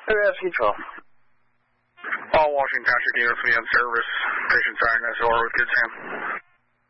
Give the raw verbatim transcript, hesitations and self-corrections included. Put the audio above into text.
Rescue twelve. All Washington Township units, we have service. Patient siren S O R with Good Sam.